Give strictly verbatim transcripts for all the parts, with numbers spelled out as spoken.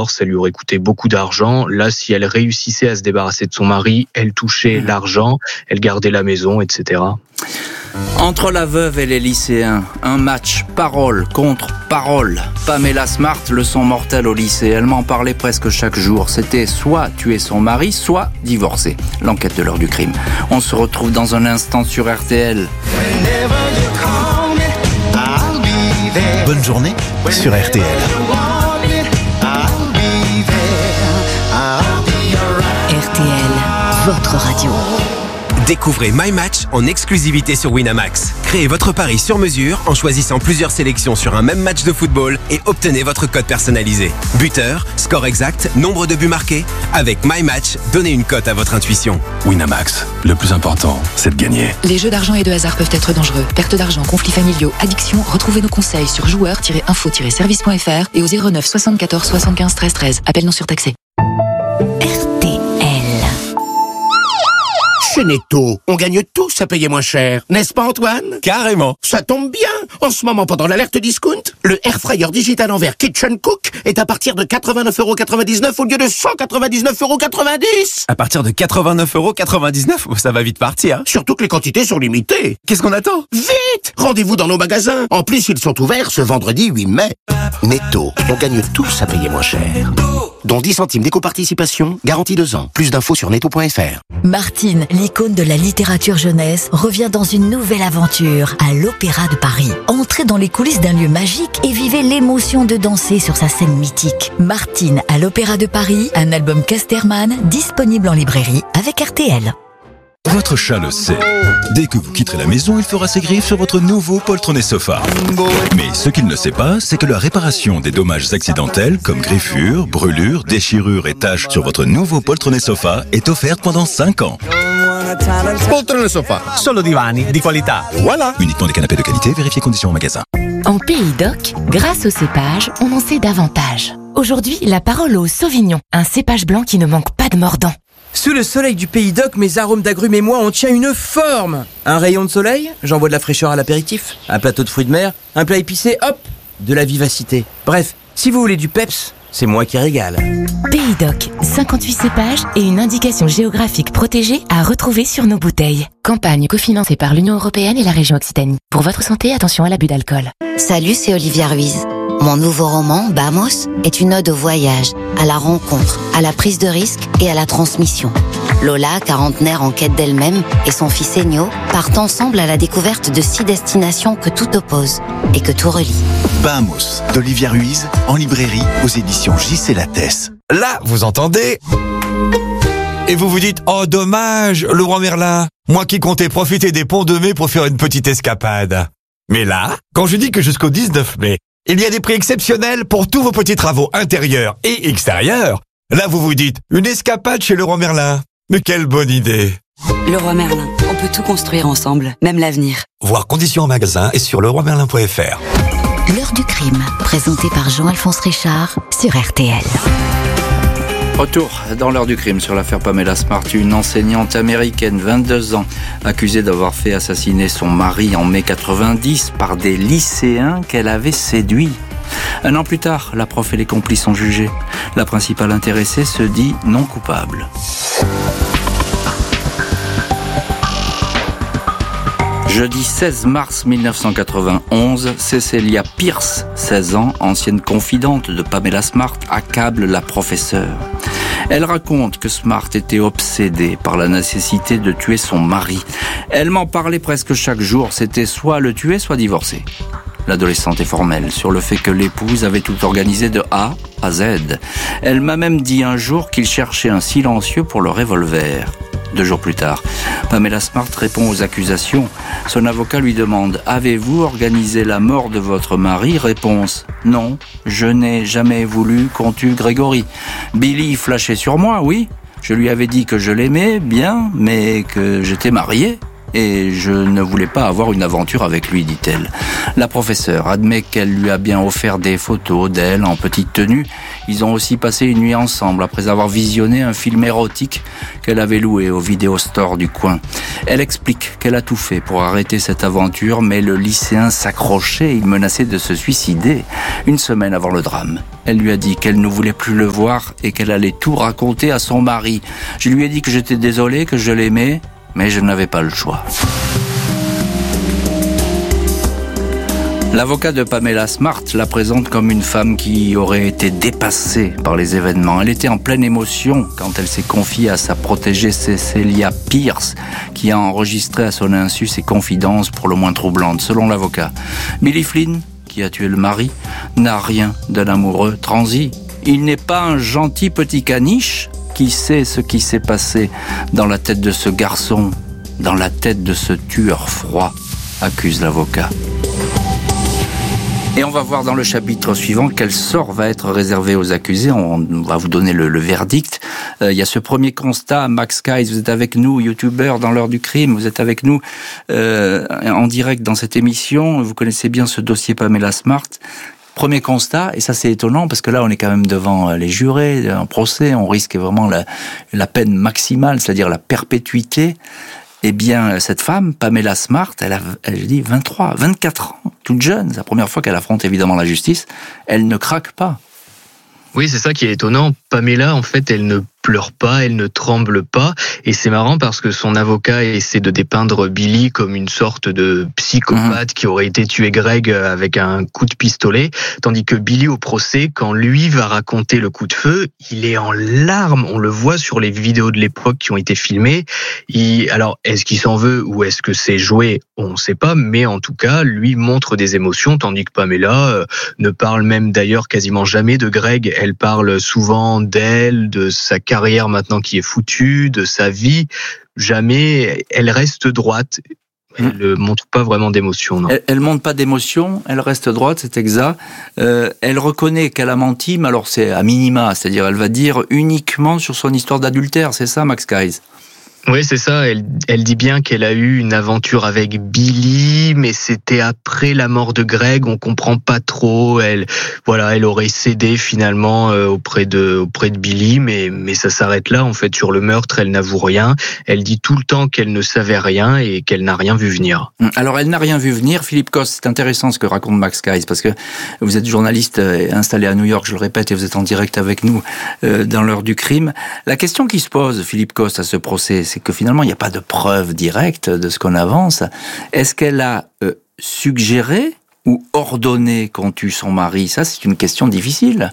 divorce, ça lui aurait coûté beaucoup d'argent. Là, si elle réussissait à se débarrasser de son mari, elle touchait l'argent, elle gardait la maison, et cetera. Entre la veuve et les lycéens, un match parole contre parole. Pamela Smart, leçon mortelle au lycée. Elle m'en parlait presque chaque jour. C'était soit tuer son mari, soit divorcer. L'enquête de l'heure du crime. On se retrouve dans un instant sur R T L. Bonne journée sur R T L. R T L, votre radio. Découvrez My Match en exclusivité sur Winamax. Créez votre pari sur mesure en choisissant plusieurs sélections sur un même match de football et obtenez votre code personnalisé. Buteur, score exact, nombre de buts marqués. Avec My Match, donnez une cote à votre intuition. Winamax, le plus important, c'est de gagner. Les jeux d'argent et de hasard peuvent être dangereux. Perte d'argent, conflits familiaux, addiction. Retrouvez nos conseils sur joueurs tiret info tiret service point f r et au zéro neuf soixante-quatorze soixante-quinze treize treize. Appel non surtaxé. R T L. Chez Netto, on gagne tous à payer moins cher, n'est-ce pas Antoine? Carrément. Ça tombe bien. En ce moment, pendant l'alerte discount, le Air Fryer digital en verre Kitchen Cook est à partir de quatre-vingt-neuf euros quatre-vingt-dix-neuf au lieu de cent quatre-vingt-dix-neuf euros quatre-vingt-dix. À partir de quatre-vingt-neuf euros quatre-vingt-dix-neuf, ça va vite partir. Surtout que les quantités sont limitées. Qu'est-ce qu'on attend? Vite! Rendez-vous dans nos magasins. En plus, ils sont ouverts ce vendredi huit mai. Netto, on gagne tous à payer moins cher. Dont dix centimes d'éco-participation, garantie deux ans. Plus d'infos sur netto point f r. Martine, l'icône de la littérature jeunesse, revient dans une nouvelle aventure à l'Opéra de Paris. Entrez dans les coulisses d'un lieu magique et vivez l'émotion de danser sur sa scène mythique. Martine à l'Opéra de Paris, un album Casterman disponible en librairie avec R T L. Votre chat le sait. Dès que vous quitterez la maison, il fera ses griffes sur votre nouveau poltronné sofa. Mais ce qu'il ne sait pas, c'est que la réparation des dommages accidentels, comme griffures, brûlures, déchirures et taches sur votre nouveau poltronné sofa, est offerte pendant cinq ans. Poltrone sofa, solo divani di qualità. Voilà. Uniquement des canapés de qualité, vérifiez conditions au magasin. En Pays d'Oc, grâce au cépage, on en sait davantage. Aujourd'hui, la parole au Sauvignon, un cépage blanc qui ne manque pas de mordant. Sous le soleil du Pays d'Oc, mes arômes d'agrumes et moi, on tient une forme. Un rayon de soleil, j'envoie de la fraîcheur à l'apéritif. Un plateau de fruits de mer, un plat épicé, hop, de la vivacité. Bref, si vous voulez du peps, c'est moi qui régale. Pays d'Oc, cinquante-huit cépages et une indication géographique protégée à retrouver sur nos bouteilles. Campagne cofinancée par l'Union européenne et la région Occitanie. Pour votre santé, attention à l'abus d'alcool. Salut, c'est Olivia Ruiz. Mon nouveau roman, Bamos, est une ode au voyage, à la rencontre, à la prise de risque et à la transmission. Lola, quarantenaire en quête d'elle-même, et son fils Ennio partent ensemble à la découverte de six destinations que tout oppose et que tout relie. Bamos, d'Olivia Ruiz, en librairie, aux éditions J C Lattès. Là, vous entendez? Et vous vous dites, oh dommage, le roi Merlin, moi qui comptais profiter des ponts de mai pour faire une petite escapade. Mais là, quand je dis que jusqu'au dix-neuf mai, il y a des prix exceptionnels pour tous vos petits travaux intérieurs et extérieurs, là vous vous dites, une escapade chez le roi Merlin. Mais quelle bonne idée! Le roi Merlin, on peut tout construire ensemble, même l'avenir. Voir conditions en magasin et sur leroy merlin point f r. L'heure du crime, présenté par Jean-Alphonse Richard sur R T L. Retour dans l'heure du crime sur l'affaire Pamela Smart, une enseignante américaine, vingt-deux ans, accusée d'avoir fait assassiner son mari en mai quatre-vingt-dix par des lycéens qu'elle avait séduits. Un an plus tard, la prof et les complices sont jugés. La principale intéressée se dit non coupable. Jeudi seize mars mille neuf cent quatre-vingt-onze, Cecilia Pierce, seize ans, ancienne confidente de Pamela Smart, accable la professeure. Elle raconte que Smart était obsédée par la nécessité de tuer son mari. Elle m'en parlait presque chaque jour, c'était soit le tuer, soit divorcer. L'adolescente est formelle sur le fait que l'épouse avait tout organisé de A à Z. Elle m'a même dit un jour qu'il cherchait un silencieux pour le revolver. Deux jours plus tard, Pamela Smart répond aux accusations. Son avocat lui demande « Avez-vous organisé la mort de votre mari ?» Réponse « Non, je n'ai jamais voulu qu'on tue Grégory. Billy flashait sur moi, oui. Je lui avais dit que je l'aimais bien, mais que j'étais marié et je ne voulais pas avoir une aventure avec lui, dit-elle. La professeure admet qu'elle lui a bien offert des photos d'elle en petite tenue. Ils ont aussi passé une nuit ensemble après avoir visionné un film érotique qu'elle avait loué au vidéostore du coin. Elle explique qu'elle a tout fait pour arrêter cette aventure, mais le lycéen s'accrochait, il menaçait de se suicider. Une semaine avant le drame, elle lui a dit qu'elle ne voulait plus le voir et qu'elle allait tout raconter à son mari. Je lui ai dit que j'étais désolé, que je l'aimais, mais je n'avais pas le choix. L'avocat de Pamela Smart la présente comme une femme qui aurait été dépassée par les événements. Elle était en pleine émotion quand elle s'est confiée à sa protégée Cecelia Pierce, qui a enregistré à son insu ses confidences pour le moins troublantes. Selon l'avocat, Billy Flynn, qui a tué le mari, n'a rien d'un amoureux transi. Il n'est pas un gentil petit caniche qui sait ce qui s'est passé dans la tête de ce garçon, dans la tête de ce tueur froid, accuse l'avocat. Et on va voir dans le chapitre suivant quel sort va être réservé aux accusés. On va vous donner le, le verdict. Euh, il y a ce premier constat. Max Kais, vous êtes avec nous, youtubeur dans l'heure du crime. Vous êtes avec nous euh, en direct dans cette émission. Vous connaissez bien ce dossier Pamela Smart. Premier constat, et ça c'est étonnant parce que là on est quand même devant les jurés, un procès, on risque vraiment la, la peine maximale, c'est-à-dire la perpétuité. Eh bien, cette femme, Pamela Smart, elle a, elle, j'ai dit, vingt-trois, vingt-quatre ans, toute jeune. C'est la première fois qu'elle affronte évidemment la justice. Elle ne craque pas. Oui, c'est ça qui est étonnant. Pamela, en fait, elle ne pleure pas, elle ne tremble pas. Et c'est marrant parce que son avocat essaie de dépeindre Billy comme une sorte de psychopathe mmh. qui aurait été tué Greg avec un coup de pistolet. Tandis que Billy, au procès, quand lui va raconter le coup de feu, il est en larmes. On le voit sur les vidéos de l'époque qui ont été filmées. Il... Alors, est-ce qu'il s'en veut ou est-ce que c'est joué? On ne sait pas. Mais en tout cas, lui montre des émotions, tandis que Pamela euh, ne parle même d'ailleurs quasiment jamais de Greg. Elle parle souvent d'elle, de sa carrière maintenant qui est foutue, de sa vie. Jamais, elle reste droite. Elle ne montre pas vraiment d'émotion. Non. Elle, elle montre pas d'émotion, elle reste droite, c'est exact. Euh, elle reconnaît qu'elle a menti, mais alors c'est à minima, c'est-à-dire elle va dire uniquement sur son histoire d'adultère, c'est ça, Max Kais? Oui, c'est ça. Elle, elle dit bien qu'elle a eu une aventure avec Billy, mais c'était après la mort de Greg. On comprend pas trop. Elle, voilà, elle aurait cédé finalement euh, auprès de auprès de Billy, mais mais ça s'arrête là. En fait, sur le meurtre, elle n'avoue rien. Elle dit tout le temps qu'elle ne savait rien et qu'elle n'a rien vu venir. Alors, elle n'a rien vu venir. Philippe Coste, c'est intéressant ce que raconte Max Kais, parce que vous êtes journaliste installé à New York, je le répète, et vous êtes en direct avec nous euh, dans l'heure du crime. La question qui se pose, Philippe Coste, à ce procès, c'est que finalement, il n'y a pas de preuve directe de ce qu'on avance. Est-ce qu'elle a euh, suggéré ou ordonné qu'on tue son mari? Ça, c'est une question difficile.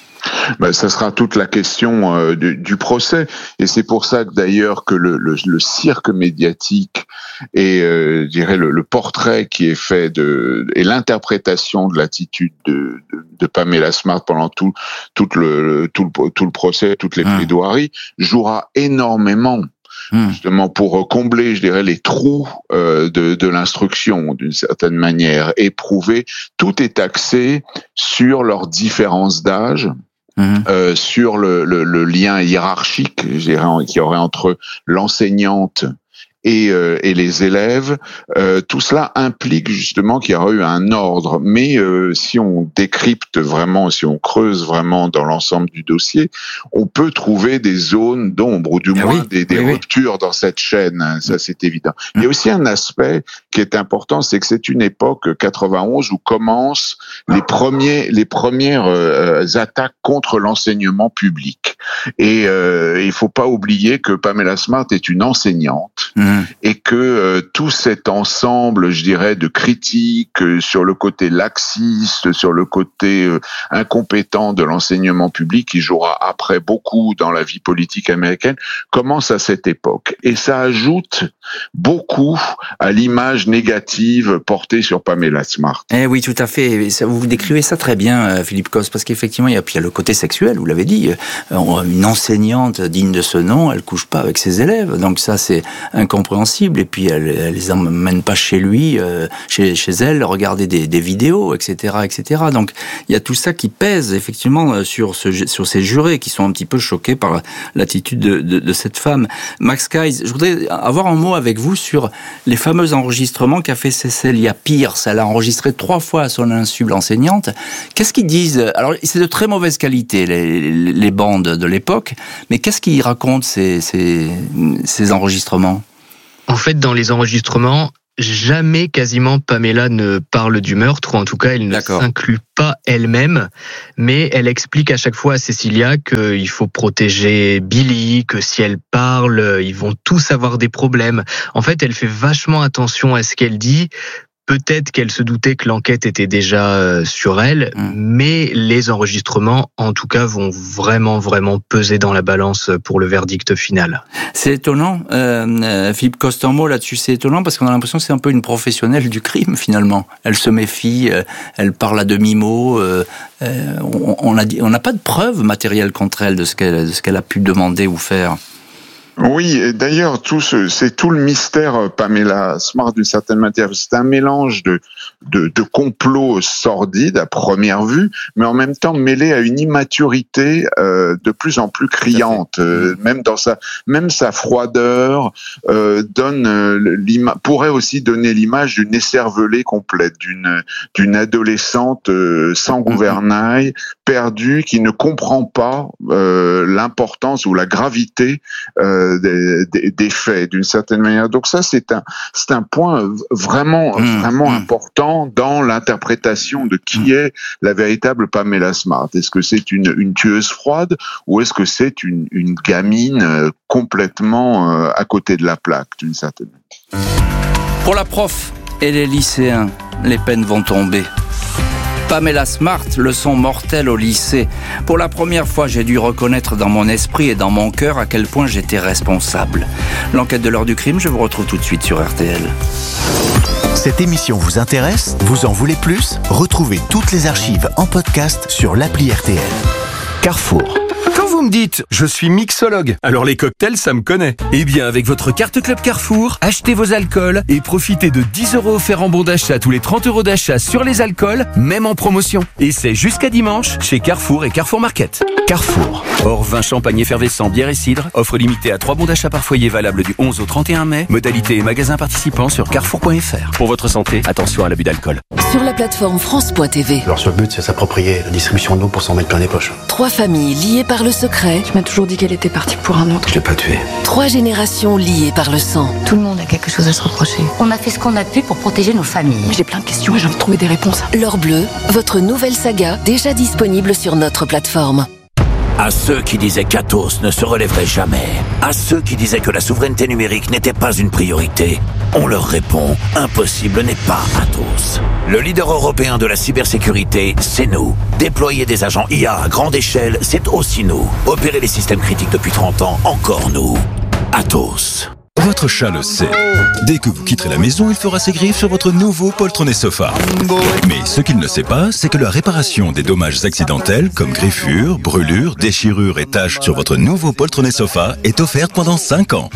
Ben, ça sera toute la question euh, du, du procès, et c'est pour ça que d'ailleurs que le, le, le cirque médiatique et euh, je dirais le, le portrait qui est fait de et l'interprétation de l'attitude de, de, de Pamela Smart pendant tout tout le tout le tout le procès, toutes les plaidoiries, jouera énormément. Justement pour combler, je dirais, les trous euh, de, de l'instruction d'une certaine manière, et prouver tout est axé sur leurs différences d'âge. Mmh. Euh, sur le, le, le lien hiérarchique, je dirais, qu'il y aurait entre l'enseignante et, euh, et les élèves. Euh, tout cela implique justement qu'il y aura eu un ordre. Mais euh, si on décrypte vraiment, si on creuse vraiment dans l'ensemble du dossier, on peut trouver des zones d'ombre, ou du ah moins oui, des, des oui, ruptures oui. dans cette chaîne. Ça, c'est évident. Il y a aussi un aspect qui est important, c'est que c'est une époque quatre-vingt-onze où commencent les premiers, les premières euh, attaques contre l'enseignement public. Et euh, il faut pas oublier que Pamela Smart est une enseignante. Mmh. Et que euh, tout cet ensemble, je dirais, de critiques euh, sur le côté laxiste, sur le côté euh, incompétent de l'enseignement public, qui jouera après beaucoup dans la vie politique américaine, commence à cette époque. Et ça ajoute beaucoup à l'image négative portée sur Pamela Smart. Eh oui, tout à fait. Vous décrivez ça très bien, Philippe Coste, parce qu'effectivement, il y a, puis il y a le côté sexuel, vous l'avez dit. Une enseignante digne de ce nom, elle couche pas avec ses élèves. Donc ça, c'est incontestable. compréhensible. Et puis elle, elle les emmène pas chez lui, euh, chez, chez elle, regarder des, des vidéos, et cetera, et cetera. Donc il y a tout ça qui pèse effectivement sur, ce, sur ces jurés qui sont un petit peu choqués par l'attitude de, de, de cette femme. Max Keiss, je voudrais avoir un mot avec vous sur les fameux enregistrements qu'a fait Cecelia Pierce. Elle a enregistré trois fois à son insu l'enseignante. Qu'est-ce qu'ils disent? Alors c'est de très mauvaise qualité les, les bandes de l'époque, mais qu'est-ce qu'ils racontent ces, ces, ces enregistrements? En fait, dans les enregistrements, jamais quasiment Pamela ne parle du meurtre, ou en tout cas elle ne D'accord. s'inclut pas elle-même, mais elle explique à chaque fois à Cecelia qu'il faut protéger Billy, que si elle parle, ils vont tous avoir des problèmes. En fait, elle fait vachement attention à ce qu'elle dit. Peut-être qu'elle se doutait que l'enquête était déjà sur elle, mmh. mais les enregistrements, en tout cas, vont vraiment, vraiment peser dans la balance pour le verdict final. C'est étonnant, euh, Philippe Coste, un mot là-dessus, c'est étonnant parce qu'on a l'impression que c'est un peu une professionnelle du crime, finalement. Elle se méfie, elle parle à demi-mot, euh, on, on a dit, on n'a pas de preuves matérielles contre elle de ce qu'elle, de ce qu'elle a pu demander ou faire. Oui, et d'ailleurs, tout ce, c'est tout le mystère Pamela Smart d'une certaine manière. C'est un mélange de, de, de complots sordides à première vue, mais en même temps mêlé à une immaturité euh, de plus en plus criante. Euh, même dans sa, même sa froideur euh, donne euh, l'ima- pourrait aussi donner l'image d'une écervelée complète, d'une, d'une adolescente euh, sans gouvernail, perdue, qui ne comprend pas euh, l'importance ou la gravité euh, Des, des, des faits d'une certaine manière. Donc ça c'est un c'est un point vraiment mmh, vraiment mmh. important dans l'interprétation de qui mmh. est la véritable Pamela Smart. Est-ce que c'est une une tueuse froide ou est-ce que c'est une une gamine complètement à côté de la plaque d'une certaine manière? Pour la prof et les lycéens, les peines vont tomber. Pamela Smart, leçon mortelle au lycée. Pour la première fois, j'ai dû reconnaître dans mon esprit et dans mon cœur à quel point j'étais responsable. L'enquête de l'heure du crime, je vous retrouve tout de suite sur R T L. Cette émission vous intéresse? Vous en voulez plus? Retrouvez toutes les archives en podcast sur l'appli R T L. Carrefour. Quand vous me dites « je suis mixologue », alors les cocktails, ça me connaît. Eh bien, avec votre carte Club Carrefour, achetez vos alcools et profitez de dix euros offerts en bon d'achat tous les trente euros d'achat sur les alcools, même en promotion. Et c'est jusqu'à dimanche chez Carrefour et Carrefour Market. Carrefour. Hors vin, champagne effervescent, bière et cidre. Offre limitée à trois bons d'achat par foyer valable du onze au trente et un mai. Modalité et magasins participants sur carrefour point f r. Pour votre santé, attention à l'abus d'alcool. Sur la plateforme France point T V. Leur seul but, c'est s'approprier la distribution de l'eau pour s'en mettre plein les poches. Trois familles liées par le secret. Tu m'as toujours dit qu'elle était partie pour un autre. Je l'ai pas tuée. Trois générations liées par le sang. Tout le monde a quelque chose à se reprocher. On a fait ce qu'on a pu pour protéger nos familles. Mais j'ai plein de questions et j'ai envie de trouver des réponses. L'Or Bleu, votre nouvelle saga, déjà disponible sur notre plateforme. À ceux qui disaient qu'Atos ne se relèverait jamais, à ceux qui disaient que la souveraineté numérique n'était pas une priorité, on leur répond, impossible n'est pas Atos. Le leader européen de la cybersécurité, c'est nous. Déployer des agents I A à grande échelle, c'est aussi nous. Opérer les systèmes critiques depuis trente ans, encore nous. Atos. Votre chat le sait. Dès que vous quitterez la maison, il fera ses griffes sur votre nouveau poltronné sofa. Mais ce qu'il ne sait pas, c'est que la réparation des dommages accidentels, comme griffures, brûlures, déchirures et taches sur votre nouveau poltronné sofa, est offerte pendant cinq ans.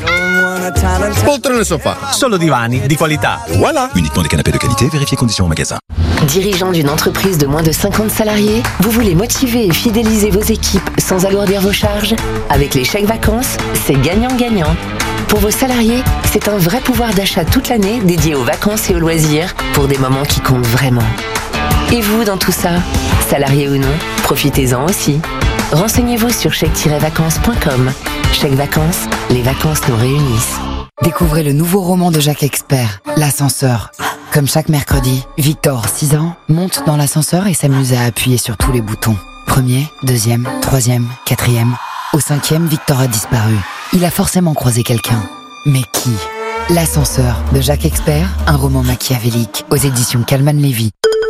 Poltrone sofa, solo divani di qualità. Voilà. Uniquement des canapés de qualité, vérifiez conditions en magasin. Dirigeant d'une entreprise de moins de cinquante salariés, vous voulez motiver et fidéliser vos équipes sans alourdir vos charges? Avec les chèques vacances, c'est gagnant-gagnant. Pour vos salariés, c'est un vrai pouvoir d'achat toute l'année dédié aux vacances et aux loisirs pour des moments qui comptent vraiment. Et vous, dans tout ça, salarié ou non, profitez-en aussi. Renseignez-vous sur chèque tiret vacances point com. Chèque Vacances, les vacances nous réunissent. Découvrez le nouveau roman de Jacques Expert, L'ascenseur. Comme chaque mercredi, Victor, six ans, monte dans l'ascenseur et s'amuse à appuyer sur tous les boutons. Premier, deuxième, troisième, quatrième. Au cinquième, Victor a disparu. Il a forcément croisé quelqu'un. Mais qui? L'ascenseur de Jacques Expert, un roman machiavélique aux éditions Calman Lévy.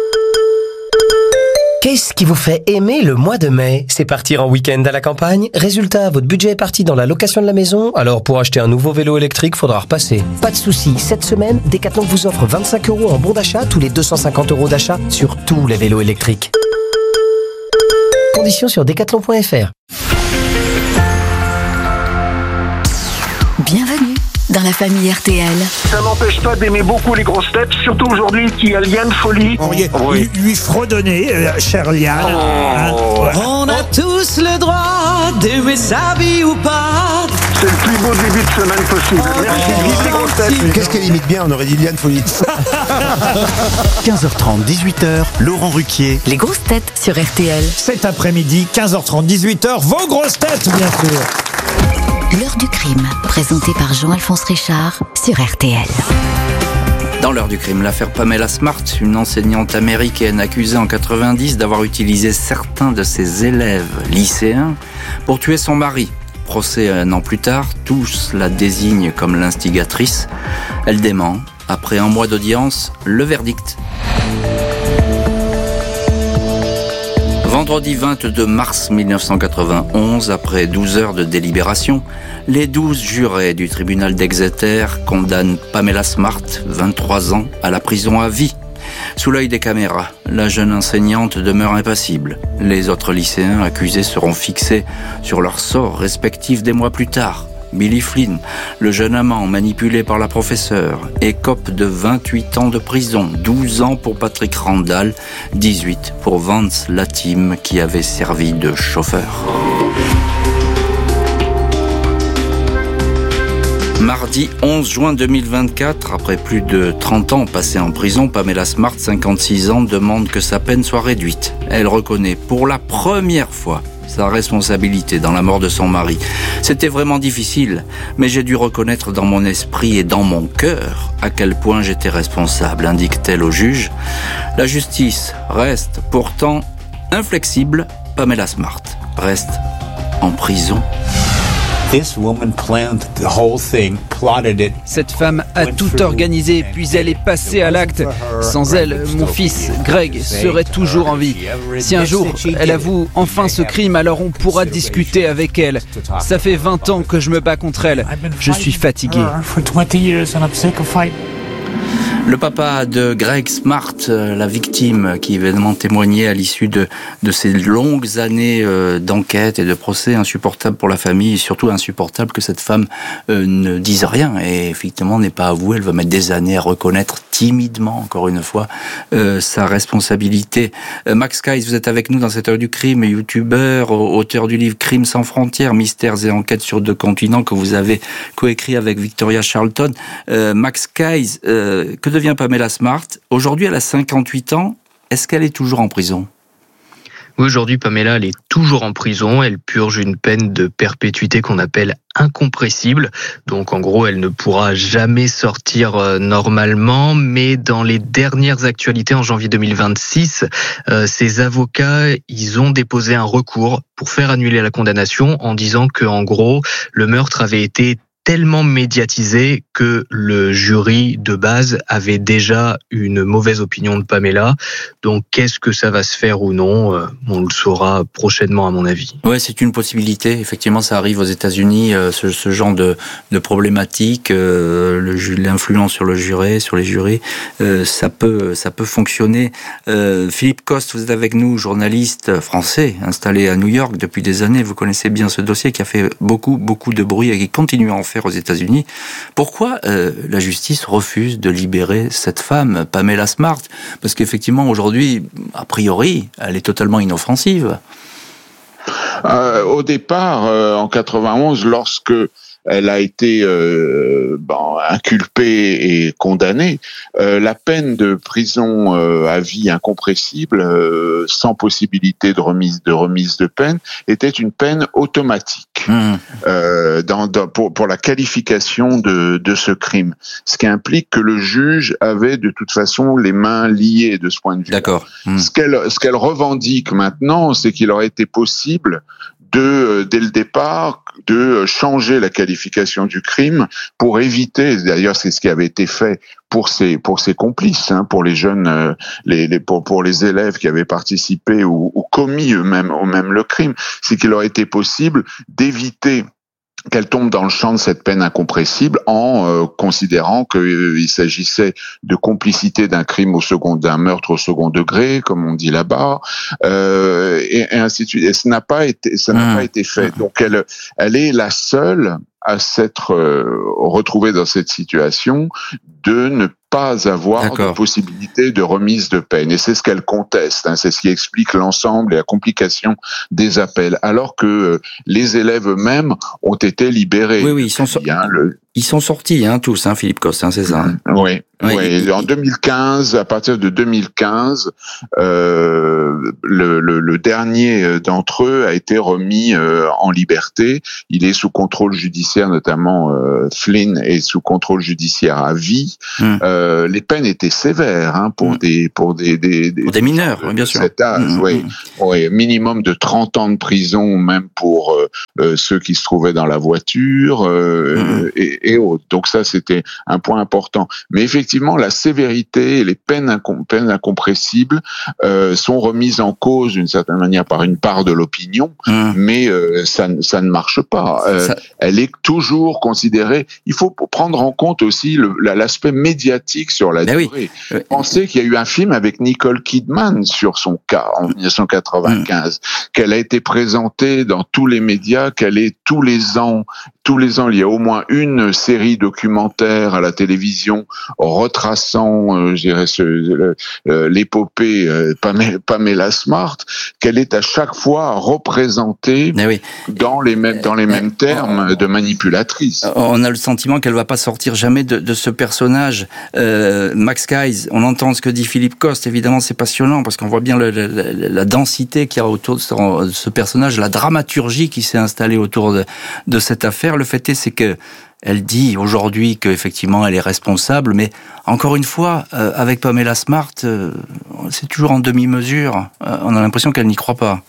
Qu'est-ce qui vous fait aimer le mois de mai? C'est partir en week-end à la campagne. Résultat, votre budget est parti dans la location de la maison. Alors pour acheter un nouveau vélo électrique, faudra repasser. Pas de souci, cette semaine, Decathlon vous offre vingt-cinq euros en bon d'achat tous les deux cent cinquante euros d'achat sur tous les vélos électriques. Conditions sur decathlon point f r. Bienvenue dans la famille R T L. Ça m'empêche pas d'aimer beaucoup les grosses têtes, surtout aujourd'hui qu'il y a Liane Folie. On pourriez oui. lui fredonner, euh, cher Liane. Oh. Hein, ouais. On a tous le droit d'aimer sa vie ou pas. C'est le plus beau début de semaine possible. Oh, merci, vive les grosses têtes. Qu'est-ce qu'elle imite bien, on aurait dit Liane Folie. quinze heures trente, dix-huit heures, Laurent Ruquier. Les grosses têtes sur R T L. Cet après-midi, quinze heures trente, dix-huit heures, vos grosses têtes, bien sûr. L'heure du crime, présentée par Jean-Alphonse Richard sur R T L. Dans l'heure du crime, l'affaire Pamela Smart, une enseignante américaine accusée en quatre-vingt-dix d'avoir utilisé certains de ses élèves lycéens pour tuer son mari. Procès un an plus tard, tous la désignent comme l'instigatrice. Elle dément. Après un mois d'audience, le verdict. Vendredi vingt-deux mars mille neuf cent quatre-vingt-onze, après douze heures de délibération, les douze jurés du tribunal d'Exeter condamnent Pamela Smart, vingt-trois ans, à la prison à vie. Sous l'œil des caméras, la jeune enseignante demeure impassible. Les autres lycéens accusés seront fixés sur leur sort respectif des mois plus tard. Billy Flynn, le jeune amant manipulé par la professeure, écope de vingt-huit ans de prison, douze ans pour Patrick Randall, dix-huit pour Vance Latim qui avait servi de chauffeur. Mardi onze juin deux mille vingt-quatre, après plus de trente ans passés en prison, Pamela Smart, cinquante-six ans, demande que sa peine soit réduite. Elle reconnaît pour la première fois sa responsabilité dans la mort de son mari. C'était vraiment difficile, mais j'ai dû reconnaître dans mon esprit et dans mon cœur à quel point j'étais responsable, indique-t-elle au juge. La justice reste pourtant inflexible. Pamela Smart reste en prison. Cette femme a tout organisé, puis elle est passée à l'acte. Sans elle, mon fils, Greg, serait toujours en vie. Si un jour, elle avoue enfin ce crime, alors on pourra discuter avec elle. Ça fait vingt ans que je me bats contre elle. Je suis fatigué. Le papa de Greg Smart, la victime qui évidemment témoignait à l'issue de, de ces longues années d'enquête et de procès, insupportable pour la famille et surtout insupportable que cette femme euh, ne dise rien et effectivement n'ait pas avoué. Elle va mettre des années à reconnaître timidement, encore une fois, euh, sa responsabilité. Euh, Max Kais, vous êtes avec nous dans cette heure du crime, youtubeur, auteur du livre Crimes sans frontières, mystères et enquêtes sur deux continents que vous avez coécrit avec Victoria Charlton. Euh, Max Kais, euh, que devient Pamela Smart? Aujourd'hui, elle a cinquante-huit ans. Est-ce qu'elle est toujours en prison? Oui, aujourd'hui, Pamela, elle est toujours en prison. Elle purge une peine de perpétuité qu'on appelle incompressible. Donc, en gros, elle ne pourra jamais sortir euh, normalement. Mais dans les dernières actualités, en janvier deux mille vingt-six, euh, ses avocats, ils ont déposé un recours pour faire annuler la condamnation en disant que, en gros, le meurtre avait été tellement médiatisé que le jury de base avait déjà une mauvaise opinion de Pamela. Donc, qu'est-ce que ça va se faire ou non? On le saura prochainement, à mon avis. Ouais, c'est une possibilité. Effectivement, ça arrive aux États-Unis, euh, ce, ce genre de, de problématique, euh, le, l'influence sur le juré, sur les jurés, euh, ça peut, ça peut fonctionner. Euh, Philippe Coste, vous êtes avec nous, journaliste français, installé à New York depuis des années. Vous connaissez bien ce dossier qui a fait beaucoup, beaucoup de bruit et qui continue à en faire aux États-Unis. Pourquoi euh, la justice refuse de libérer cette femme, Pamela Smart? Parce qu'effectivement, aujourd'hui, a priori, elle est totalement inoffensive. Euh, au départ, euh, en quatre-vingt-onze, lorsque elle a été euh, bon, inculpée et condamnée, euh, la peine de prison euh, à vie incompressible, euh, sans possibilité de remise de remise de peine, était une peine automatique mmh. euh, dans, dans, pour, pour la qualification de, de ce crime. Ce qui implique que le juge avait de toute façon les mains liées de ce point de vue. D'accord. Mmh. Ce qu'elle, ce qu'elle revendique maintenant, c'est qu'il aurait été possible de, dès le départ, de changer la qualification du crime pour éviter, d'ailleurs c'est ce qui avait été fait pour ses pour ses complices, hein, pour les jeunes, les, les pour pour les élèves qui avaient participé ou, ou commis eux-mêmes eux-mêmes le crime, c'est qu'il aurait été possible d'éviter qu'elle tombe dans le champ de cette peine incompressible en euh, considérant qu'il euh, s'agissait de complicité d'un crime au second, d'un meurtre au second degré, comme on dit là-bas, euh, et, et ainsi de suite. Et ça n'a pas été, ça n'a mmh. pas été fait. Donc elle, elle est la seule à s'être euh, retrouvée dans cette situation de ne pas avoir D'accord. de possibilité de remise de peine. Et c'est ce qu'elle conteste, hein, c'est ce qui explique l'ensemble et la complication des appels, alors que euh, les élèves eux-mêmes ont été libérés. Oui, oui, ils sont, so- hein, le... ils sont sortis, hein, tous, hein, Philippe Coste, hein, c'est ça. Hein. Oui. Oui, Oui, et, et, en deux mille quinze, à partir de deux mille quinze, euh, le, le, le dernier d'entre eux a été remis euh, en liberté. Il est sous contrôle judiciaire, notamment euh, Flynn est sous contrôle judiciaire à vie. Hum. Euh, les peines étaient sévères hein, pour hum. des pour des des, des, pour des mineurs, de, bien sûr. Cet âge, hum, oui, hum. oui, minimum de trente ans de prison, même pour euh, euh, ceux qui se trouvaient dans la voiture euh, hum. et, et autres. Donc ça, c'était un point important. Mais effectivement, la sévérité et les peines, incom- peines incompressibles euh, sont remises en cause d'une certaine manière par une part de l'opinion, mmh. mais euh, ça, ça ne marche pas. Euh, ça... Elle est toujours considérée. Il faut prendre en compte aussi le, l'aspect médiatique sur la mais durée. Oui. Pensez qu'il y a eu un film avec Nicole Kidman sur son cas en dix-neuf cent quatre-vingt-quinze, mmh. qu'elle a été présentée dans tous les médias, qu'elle est tous les ans, tous les ans, il y a au moins une série documentaire à la télévision retraçant, euh, je dirais, ce, le, euh, l'épopée euh, Pamela, Pamela Smart, qu'elle est à chaque fois représentée oui. dans les mêmes dans les mêmes termes de manipulatrice. On a le sentiment qu'elle va pas sortir jamais de, de ce personnage. Euh, Max Guys, on entend ce que dit Philippe Coste. Évidemment, c'est passionnant parce qu'on voit bien le, le, le, la densité qu'il y a autour de ce, de ce personnage, la dramaturgie qui s'est installée autour de, de cette affaire. Le fait est, c'est que elle dit aujourd'hui qu'effectivement elle est responsable, mais encore une fois, euh, avec Pamela Smart, euh, c'est toujours en demi-mesure. Euh, on a l'impression qu'elle n'y croit pas.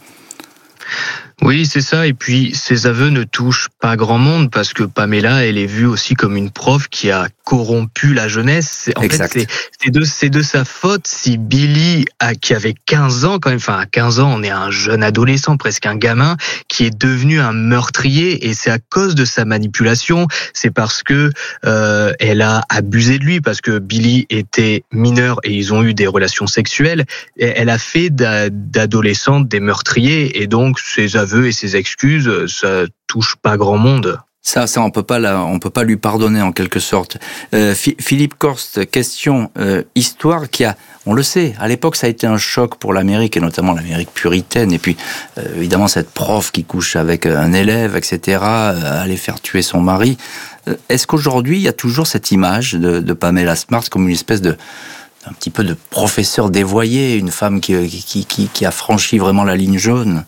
Oui, c'est ça. Et puis, ces aveux ne touchent pas grand monde parce que Pamela, elle est vue aussi comme une prof qui a corrompu la jeunesse. En exact. fait, c'est, c'est, de, c'est de sa faute si Billy, a, qui avait quinze ans quand même, enfin à quinze ans, on est un jeune adolescent, presque un gamin, qui est devenu un meurtrier. Et c'est à cause de sa manipulation. C'est parce que euh, elle a abusé de lui, parce que Billy était mineur et ils ont eu des relations sexuelles. Et elle a fait d'adolescentes des meurtriers. Et donc, ses aveux et ses excuses, ça touche pas grand monde. Ça, ça, on peut pas la, on peut pas lui pardonner en quelque sorte. Euh, Philippe Coste, question euh, histoire qui a, on le sait, à l'époque ça a été un choc pour l'Amérique et notamment l'Amérique puritaine. Et puis euh, évidemment cette prof qui couche avec un élève, et cetera, euh, aller faire tuer son mari. Euh, est-ce qu'aujourd'hui il y a toujours cette image de, de Pamela Smart comme une espèce de un petit peu de professeur dévoyé, une femme qui, qui, qui, qui a franchi vraiment la ligne jaune?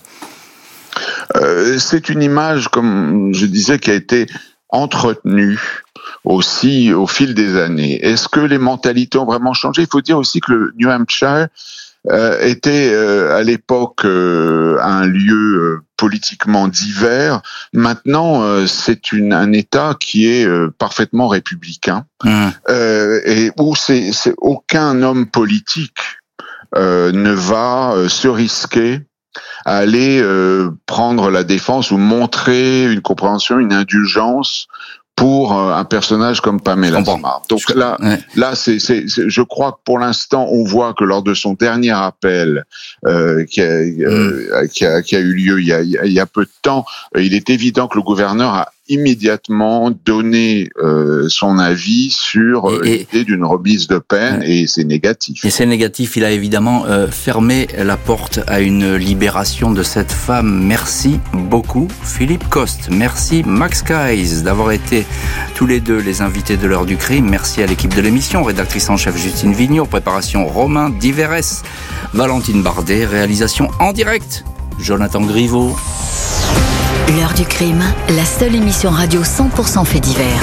Euh, c'est une image, comme je disais, qui a été entretenue aussi au fil des années. Est-ce que les mentalités ont vraiment changé? Il faut dire aussi que le New Hampshire euh, était euh, à l'époque euh, un lieu euh, politiquement divers. Maintenant, euh, c'est une, un État qui est euh, parfaitement républicain mmh. euh, et où c'est, c'est aucun homme politique euh, ne va euh, se risquer à aller euh, prendre la défense ou montrer une compréhension, une indulgence pour euh, un personnage comme Pamela Smart. Donc là, ouais. là, c'est, c'est, c'est, je crois que pour l'instant, on voit que lors de son dernier appel euh, qui, a, euh, mmh. qui, a, qui a eu lieu il y a, il y a peu de temps, il est évident que le gouverneur a immédiatement donné euh, son avis sur euh, et, l'idée d'une remise de peine et, et c'est négatif. Et c'est négatif, il a évidemment euh, fermé la porte à une libération de cette femme. Merci beaucoup Philippe Coste, merci Max Guys d'avoir été tous les deux les invités de l'heure du crime. Merci à l'équipe de l'émission, rédactrice en chef Justine Vignot, préparation Romain Diverès, Valentine Bardet, réalisation en direct Jonathan Griveaux. L'heure du crime, la seule émission radio cent pour cent fait divers.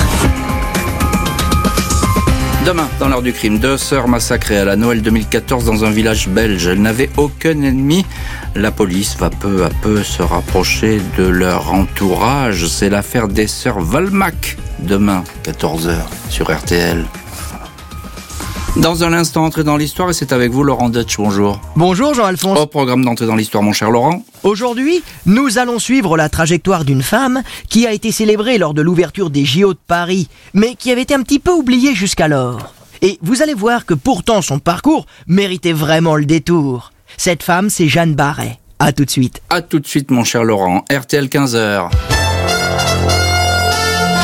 Demain, dans l'heure du crime, deux sœurs massacrées à la Noël deux mille quatorze dans un village belge. Elles n'avaient aucun ennemi. La police va peu à peu se rapprocher de leur entourage. C'est l'affaire des sœurs Valmac. Demain, quatorze heures, sur R T L. Dans un instant, entrée dans l'histoire, et c'est avec vous Laurent Deutsch, bonjour. Bonjour Jean-Alphonse. Au programme d'entrée dans l'histoire, mon cher Laurent. Aujourd'hui, nous allons suivre la trajectoire d'une femme qui a été célébrée lors de l'ouverture des J O de Paris, mais qui avait été un petit peu oubliée jusqu'alors. Et vous allez voir que pourtant son parcours méritait vraiment le détour. Cette femme, c'est Jeanne Barret. À tout de suite. À tout de suite, mon cher Laurent. R T L quinze heures.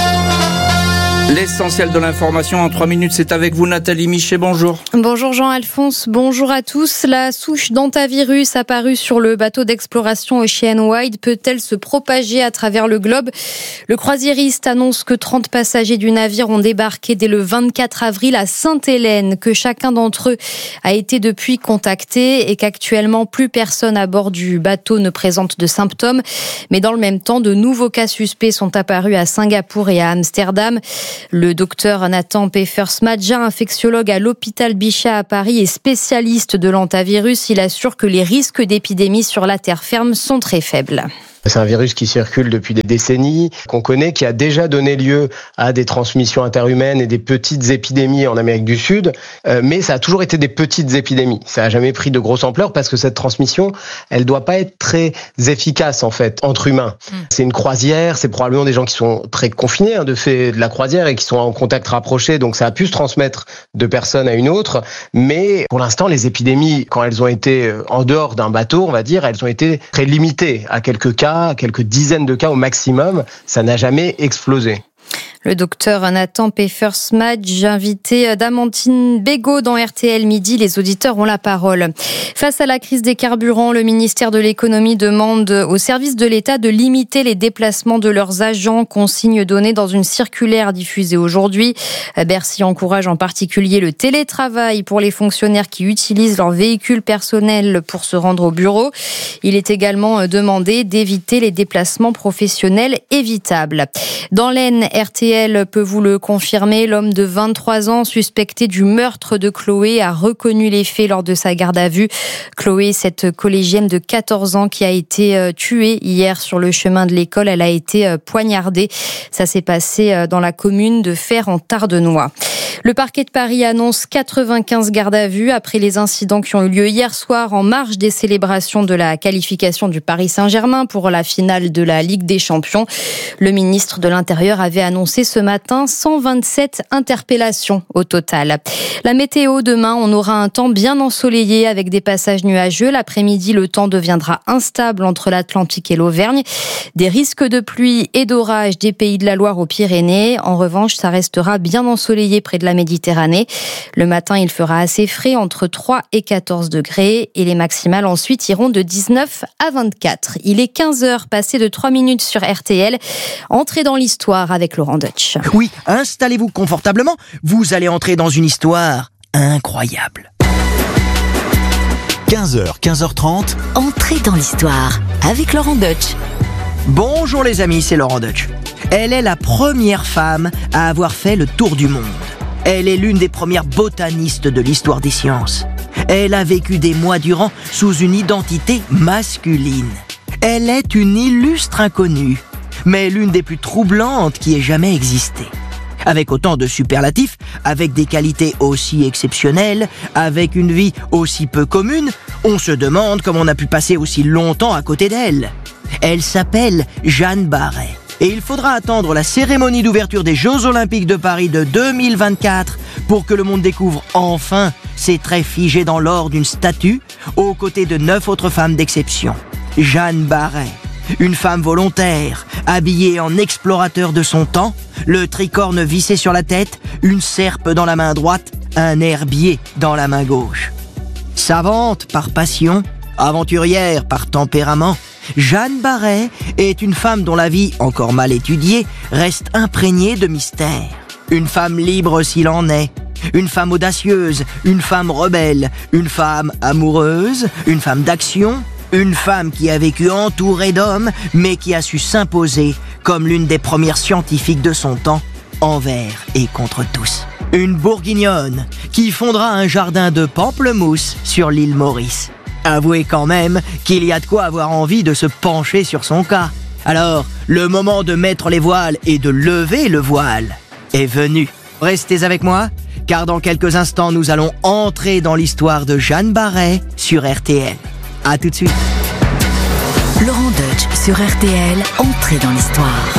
L'essentiel de l'information en trois minutes, c'est avec vous Nathalie Michet, bonjour. Bonjour Jean-Alphonse, bonjour à tous. La souche d'hantavirus apparue sur le bateau d'exploration Ocean Wide peut-elle se propager à travers le globe ? Le croisiériste annonce que trente passagers du navire ont débarqué dès le vingt-quatre avril à Sainte-Hélène, que chacun d'entre eux a été depuis contacté et qu'actuellement plus personne à bord du bateau ne présente de symptômes. Mais dans le même temps, de nouveaux cas suspects sont apparus à Singapour et à Amsterdam. Le docteur Nathan Peffersmadja, infectiologue à l'hôpital Bichat à Paris et spécialiste de l'hantavirus, il assure que les risques d'épidémie sur la terre ferme sont très faibles. C'est un virus qui circule depuis des décennies, qu'on connaît, qui a déjà donné lieu à des transmissions interhumaines et des petites épidémies en Amérique du Sud. Euh, mais ça a toujours été des petites épidémies. Ça n'a jamais pris de grosse ampleur parce que cette transmission, elle doit pas être très efficace, en fait, entre humains. Mmh. C'est une croisière, c'est probablement des gens qui sont très confinés, hein, de fait de la croisière et qui sont en contact rapproché. Donc ça a pu se transmettre de personne à une autre. Mais pour l'instant, les épidémies, quand elles ont été en dehors d'un bateau, on va dire, elles ont été très limitées à quelques cas, quelques dizaines de cas au maximum, ça n'a jamais explosé. Le docteur Nathan Peffersmadj, invité d'Amandine Bégaud dans R T L Midi. Les auditeurs ont la parole. Face à la crise des carburants, le ministère de l'économie demande aux services de l'État de limiter les déplacements de leurs agents, consigne donnée dans une circulaire diffusée aujourd'hui. Bercy encourage en particulier le télétravail pour les fonctionnaires qui utilisent leur véhicule personnel pour se rendre au bureau. Il est également demandé d'éviter les déplacements professionnels évitables. Dans l'Aisne, R T L peut vous le confirmer, l'homme de vingt-trois ans suspecté du meurtre de Chloé a reconnu les faits lors de sa garde à vue. Chloé, cette collégienne de quatorze ans qui a été tuée hier sur le chemin de l'école, elle a été poignardée. Ça s'est passé dans la commune de Fères en Tardenois. Le parquet de Paris annonce quatre-vingt-quinze gardes à vue après les incidents qui ont eu lieu hier soir en marge des célébrations de la qualification du Paris Saint-Germain pour la finale de la Ligue des Champions. Le ministre de l'Intérieur avait annoncé ce matin cent vingt-sept interpellations au total. La météo, demain, on aura un temps bien ensoleillé avec des passages nuageux. L'après-midi, le temps deviendra instable entre l'Atlantique et l'Auvergne. Des risques de pluie et d'orage des Pays de la Loire aux Pyrénées. En revanche, ça restera bien ensoleillé près de la Méditerranée. Le matin, il fera assez frais, entre trois et quatorze degrés. Et les maximales ensuite iront de dix-neuf à vingt-quatre. Il est quinze heures, passé de trois minutes sur R T L. Entrez dans l'histoire avec Laurent Deutsch. Oui, installez-vous confortablement. Vous allez entrer dans une histoire incroyable. quinze heures, quinze heures trente. Entrez dans l'histoire avec Laurent Deutsch. Bonjour les amis, c'est Laurent Deutsch. Elle est la première femme à avoir fait le tour du monde. Elle est l'une des premières botanistes de l'histoire des sciences. Elle a vécu des mois durant sous une identité masculine. Elle est une illustre inconnue, mais l'une des plus troublantes qui ait jamais existé. Avec autant de superlatifs, avec des qualités aussi exceptionnelles, avec une vie aussi peu commune, on se demande comment on a pu passer aussi longtemps à côté d'elle. Elle s'appelle Jeanne Barret. Et il faudra attendre la cérémonie d'ouverture des Jeux Olympiques de Paris de deux mille vingt-quatre pour que le monde découvre enfin ses traits figés dans l'or d'une statue, aux côtés de neuf autres femmes d'exception. Jeanne Barret, une femme volontaire, habillée en explorateur de son temps, le tricorne vissé sur la tête, une serpe dans la main droite, un herbier dans la main gauche. Savante par passion, aventurière par tempérament, Jeanne Barret est une femme dont la vie, encore mal étudiée, reste imprégnée de mystère. Une femme libre s'il en est, une femme audacieuse, une femme rebelle, une femme amoureuse, une femme d'action, une femme qui a vécu entourée d'hommes, mais qui a su s'imposer comme l'une des premières scientifiques de son temps, envers et contre tous. Une bourguignonne qui fondera un jardin de pamplemousse sur l'île Maurice. Avouez quand même qu'il y a de quoi avoir envie de se pencher sur son cas. Alors, le moment de mettre les voiles et de lever le voile est venu. Restez avec moi, car dans quelques instants, nous allons entrer dans l'histoire de Jeanne Barret sur R T L. À tout de suite. Laurent Deutsch sur R T L, entrez dans l'histoire.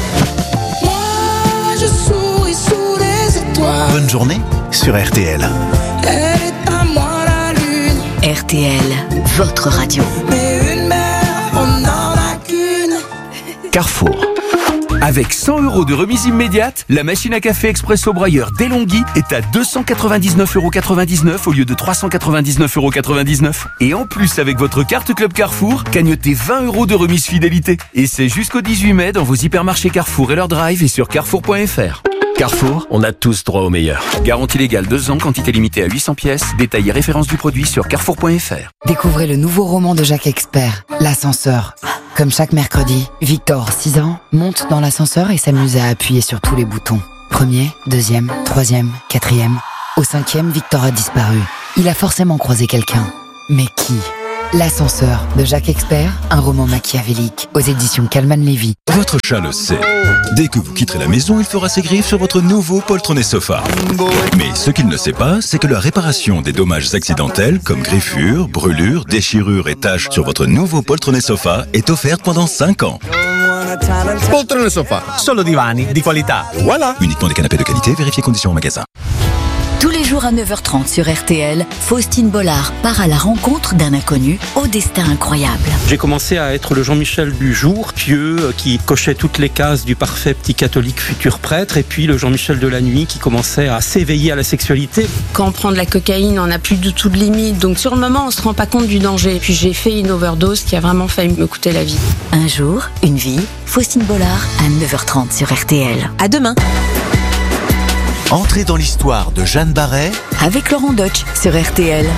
Moi, je souris sous les étoiles. Bonne journée sur R T L. Elle est à moi la lune. R T L, votre radio. Mais une mère, on n'en a qu'une. Carrefour. Avec cent euros de remise immédiate, la machine à café Expresso Broyeur DeLonghi est à deux cent quatre-vingt-dix-neuf euros quatre-vingt-dix-neuf au lieu de trois cent quatre-vingt-dix-neuf euros quatre-vingt-dix-neuf. Et en plus, avec votre carte Club Carrefour, cagnotez vingt euros de remise fidélité. Et c'est jusqu'au dix-huit mai dans vos hypermarchés Carrefour et leur drive et sur carrefour point f r. Carrefour, on a tous droit au meilleur. Garantie légale deux ans, quantité limitée à huit cents pièces. Détail et référence du produit sur carrefour point f r. Découvrez le nouveau roman de Jacques Expert, L'ascenseur. Comme chaque mercredi, Victor, six ans, monte dans l'ascenseur et s'amuse à appuyer sur tous les boutons. Premier, deuxième, troisième, quatrième. Au cinquième, Victor a disparu. Il a forcément croisé quelqu'un. Mais qui ? L'ascenseur de Jacques Expert, un roman machiavélique aux éditions Calman Lévy. Votre chat le sait. Dès que vous quitterez la maison, il fera ses griffes sur votre nouveau poltronnet sofa. Mais ce qu'il ne sait pas, c'est que la réparation des dommages accidentels comme griffures, brûlures, déchirures et taches sur votre nouveau poltronnet sofa est offerte pendant cinq ans. Poltrone Sofa, solo divani di qualità. Voilà. Uniquement des canapés de qualité, vérifiez conditions en magasin. Tous les jours à neuf heures trente sur R T L, Faustine Bollard part à la rencontre d'un inconnu au destin incroyable. J'ai commencé à être le Jean-Michel du jour, pieux, qui cochait toutes les cases du parfait petit catholique futur prêtre, et puis le Jean-Michel de la nuit qui commençait à s'éveiller à la sexualité. Quand on prend de la cocaïne, on n'a plus du tout de limite, donc sur le moment on se rend pas compte du danger. Puis j'ai fait une overdose qui a vraiment failli me coûter la vie. Un jour, une vie, Faustine Bollard à neuf heures trente sur R T L. À demain. Entrez dans l'histoire de Jeanne Barret avec Laurent Deutsch sur R T L.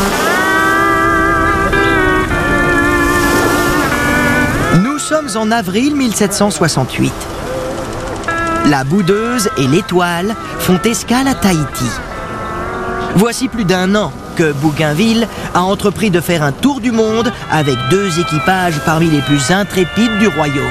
Nous sommes en avril mille sept cent soixante-huit. La Boudeuse et l'Étoile font escale à Tahiti. Voici plus d'un an que Bougainville a entrepris de faire un tour du monde avec deux équipages parmi les plus intrépides du royaume.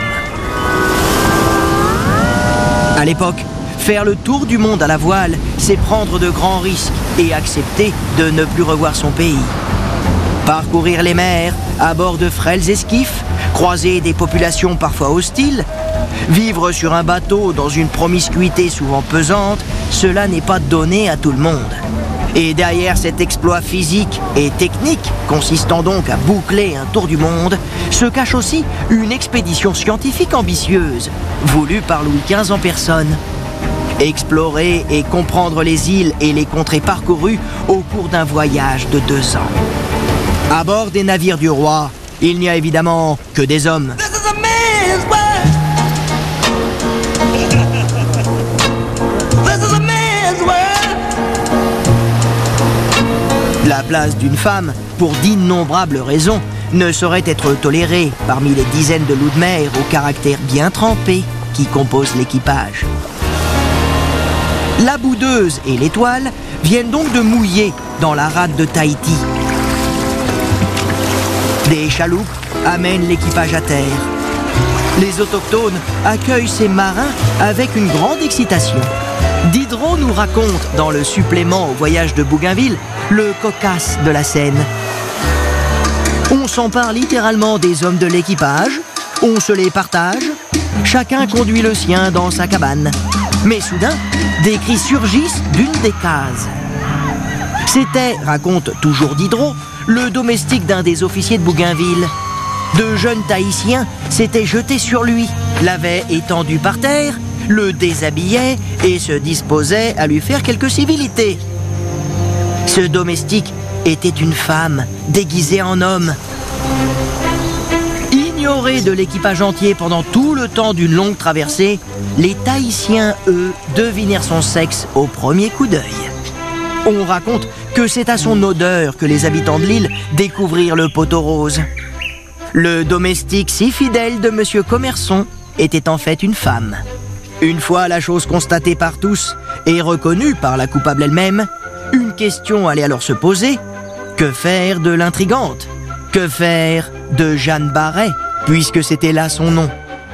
À l'époque, faire le tour du monde à la voile, c'est prendre de grands risques et accepter de ne plus revoir son pays. Parcourir les mers à bord de frêles esquifs, croiser des populations parfois hostiles, vivre sur un bateau dans une promiscuité souvent pesante, cela n'est pas donné à tout le monde. Et derrière cet exploit physique et technique, consistant donc à boucler un tour du monde, se cache aussi une expédition scientifique ambitieuse, voulue par Louis quinze en personne. Explorer et comprendre les îles et les contrées parcourues au cours d'un voyage de deux ans. À bord des navires du roi, il n'y a évidemment que des hommes. La place d'une femme, pour d'innombrables raisons, ne saurait être tolérée parmi les dizaines de loups de mer au caractère bien trempé qui composent l'équipage. La Boudeuse et l'Étoile viennent donc de mouiller dans la rade de Tahiti. Des chaloupes amènent l'équipage à terre. Les autochtones accueillent ces marins avec une grande excitation. Diderot nous raconte dans le supplément au voyage de Bougainville le cocasse de la scène. On s'empare littéralement des hommes de l'équipage, on se les partage, chacun conduit le sien dans sa cabane. Mais soudain, des cris surgissent d'une des cases. C'était, raconte toujours Diderot, le domestique d'un des officiers de Bougainville. De jeunes Tahitiens s'étaient jetés sur lui, l'avaient étendu par terre, le déshabillaient et se disposaient à lui faire quelques civilités. Ce domestique était une femme déguisée en homme. Ignorés de l'équipage entier pendant tout le temps d'une longue traversée, les Tahitiens, eux, devinèrent son sexe au premier coup d'œil. On raconte que c'est à son odeur que les habitants de l'île découvrirent le poteau rose. Le domestique si fidèle de Monsieur Commerçon était en fait une femme. Une fois la chose constatée par tous et reconnue par la coupable elle-même, une question allait alors se poser. Que faire de l'intrigante ? Que faire de Jeanne Barret, puisque c'était là son nom ?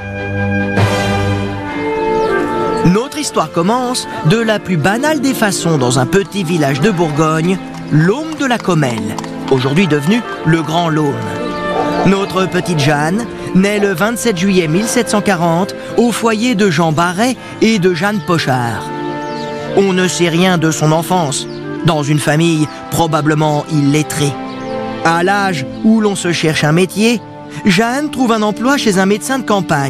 Notre histoire commence de la plus banale des façons dans un petit village de Bourgogne, l'Aume de la Commelle, aujourd'hui devenu le Grand Laume. Notre petite Jeanne naît le vingt-sept juillet mille sept cent quarante au foyer de Jean Barret et de Jeanne Pochard. On ne sait rien de son enfance, dans une famille probablement illettrée. À l'âge où l'on se cherche un métier, Jeanne trouve un emploi chez un médecin de campagne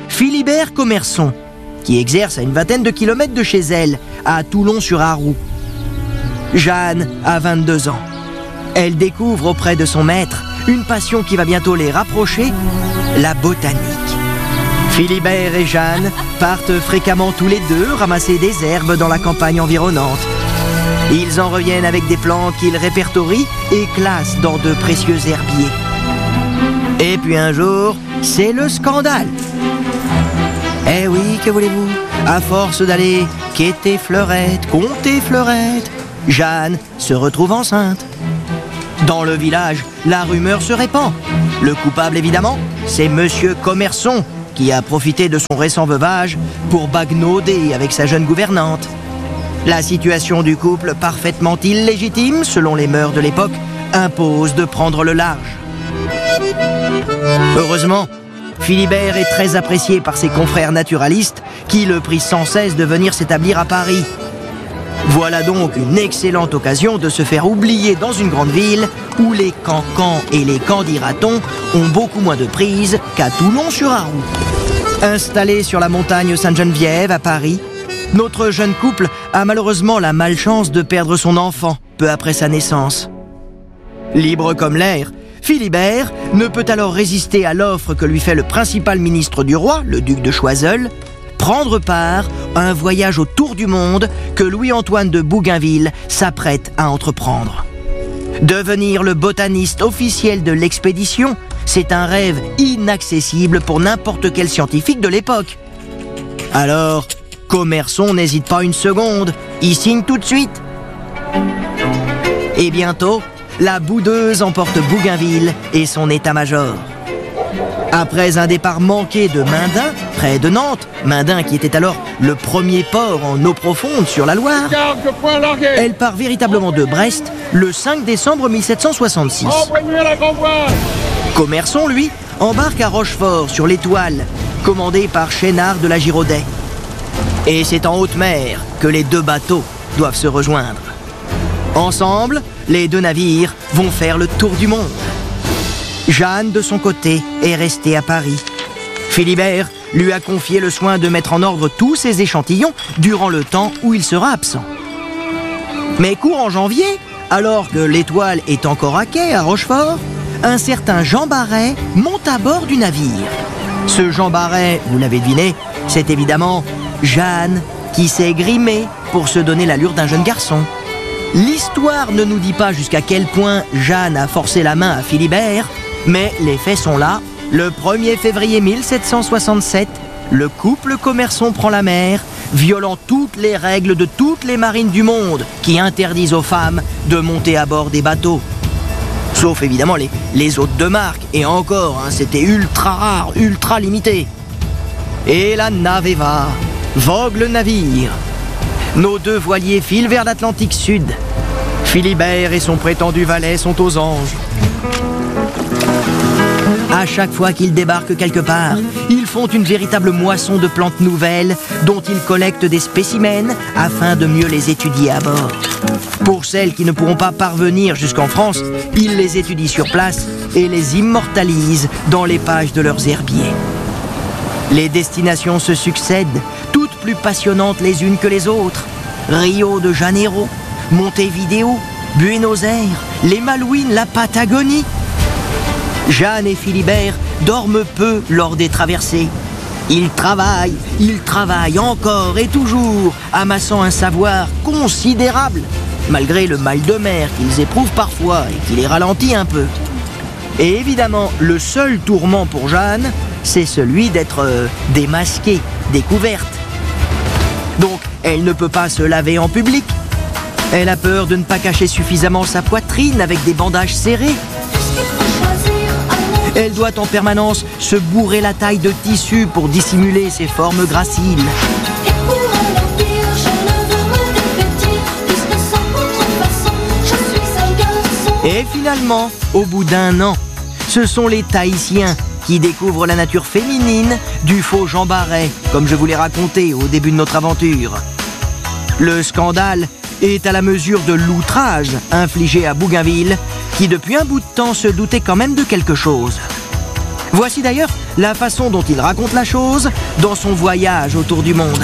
Philibert Commerson, qui exerce à une vingtaine de kilomètres de chez elle, à Toulon-sur-Arroux. Jeanne a vingt-deux ans. Elle découvre auprès de son maître une passion qui va bientôt les rapprocher, la botanique. Philibert et Jeanne partent fréquemment tous les deux ramasser des herbes dans la campagne environnante. Ils en reviennent avec des plantes qu'ils répertorient et classent dans de précieux herbiers. Et puis un jour, c'est le scandale. Eh oui, que voulez-vous? À force d'aller quêter fleurette, compter fleurette, Jeanne se retrouve enceinte. Dans le village, la rumeur se répand. Le coupable, évidemment, c'est Monsieur Commerson, qui a profité de son récent veuvage pour baguenauder avec sa jeune gouvernante. La situation du couple, parfaitement illégitime selon les mœurs de l'époque, impose de prendre le large. Heureusement, Philibert est très apprécié par ses confrères naturalistes qui le prient sans cesse de venir s'établir à Paris. Voilà donc une excellente occasion de se faire oublier dans une grande ville où les cancans et les candidatons ont beaucoup moins de prise qu'à Toulon-sur-Arroux. Installé sur la montagne Sainte-Geneviève à Paris, notre jeune couple a malheureusement la malchance de perdre son enfant peu après sa naissance. Libre comme l'air, Philibert ne peut alors résister à l'offre que lui fait le principal ministre du roi, le duc de Choiseul, prendre part à un voyage autour du monde que Louis-Antoine de Bougainville s'apprête à entreprendre. Devenir le botaniste officiel de l'expédition, c'est un rêve inaccessible pour n'importe quel scientifique de l'époque. Alors, Commerson n'hésite pas une seconde, il signe tout de suite. Et bientôt, la boudeuse emporte Bougainville et son état-major. Après un départ manqué de Mindin, près de Nantes, Mindin qui était alors le premier port en eau profonde sur la Loire, elle part véritablement de Brest le cinq décembre mille sept cent soixante-six. Commerson, lui, embarque à Rochefort sur l'Étoile, commandé par Chénard de la Giraudet. Et c'est en haute mer que les deux bateaux doivent se rejoindre. Ensemble, les deux navires vont faire le tour du monde. Jeanne, de son côté, est restée à Paris. Philibert lui a confié le soin de mettre en ordre tous ses échantillons durant le temps où il sera absent. Mais courant janvier, alors que l'Étoile est encore à quai à Rochefort, un certain Jean Barret monte à bord du navire. Ce Jean Barret, vous l'avez deviné, c'est évidemment Jeanne qui s'est grimée pour se donner l'allure d'un jeune garçon. L'histoire ne nous dit pas jusqu'à quel point Jeanne a forcé la main à Philibert, mais les faits sont là. Le premier février mille sept cent soixante-sept, le couple Commerson prend la mer, violant toutes les règles de toutes les marines du monde qui interdisent aux femmes de monter à bord des bateaux. Sauf évidemment les, les hôtes de marque, et encore, hein, c'était ultra rare, ultra limité. Et la nave va, vogue le navire. Nos deux voiliers filent vers l'Atlantique Sud. Philibert et son prétendu valet sont aux anges. À chaque fois qu'ils débarquent quelque part, ils font une véritable moisson de plantes nouvelles dont ils collectent des spécimens afin de mieux les étudier à bord. Pour celles qui ne pourront pas parvenir jusqu'en France, ils les étudient sur place et les immortalisent dans les pages de leurs herbiers. Les destinations se succèdent, toutes plus passionnantes les unes que les autres. Rio de Janeiro, Montevideo, Buenos Aires, les Malouines, la Patagonie. Jeanne et Philibert dorment peu lors des traversées. Ils travaillent, ils travaillent encore et toujours, amassant un savoir considérable, malgré le mal de mer qu'ils éprouvent parfois et qui les ralentit un peu. Et évidemment, le seul tourment pour Jeanne, c'est celui d'être euh, démasquée, découverte. Donc, elle ne peut pas se laver en public. Elle a peur de ne pas cacher suffisamment sa poitrine avec des bandages serrés. Elle doit en permanence se bourrer la taille de tissu pour dissimuler ses formes graciles. Et finalement, au bout d'un an, ce sont les Tahitiens qui découvrent la nature féminine du faux Jean Barret, comme je vous l'ai raconté au début de notre aventure. Le scandale est à la mesure de l'outrage infligé à Bougainville, qui depuis un bout de temps se doutait quand même de quelque chose. Voici d'ailleurs la façon dont il raconte la chose dans son voyage autour du monde.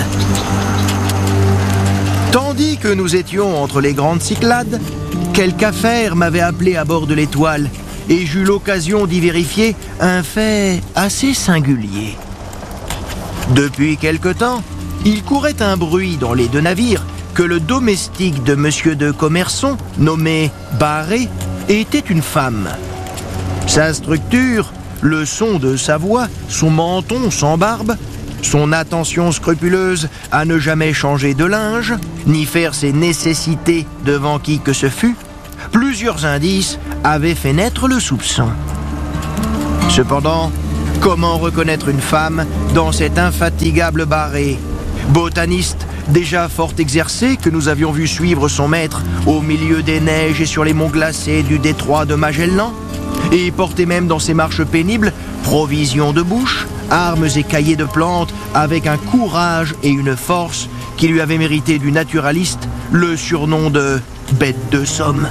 Tandis que nous étions entre les grandes Cyclades, quelques affaires m'avaient appelé à bord de l'Étoile et j'eus l'occasion d'y vérifier un fait assez singulier. Depuis quelque temps, il courait un bruit dans les deux navires que le domestique de Monsieur de Commerson, nommé Barré, était une femme. Sa structure, le son de sa voix, son menton sans barbe, son attention scrupuleuse à ne jamais changer de linge, ni faire ses nécessités devant qui que ce fût, plusieurs indices avaient fait naître le soupçon. Cependant, comment reconnaître une femme dans cet infatigable Barré, botaniste déjà fort exercé que nous avions vu suivre son maître au milieu des neiges et sur les monts glacés du détroit de Magellan, et portait même dans ses marches pénibles provisions de bouche, armes et cahiers de plantes avec un courage et une force qui lui avaient mérité du naturaliste le surnom de bête de somme.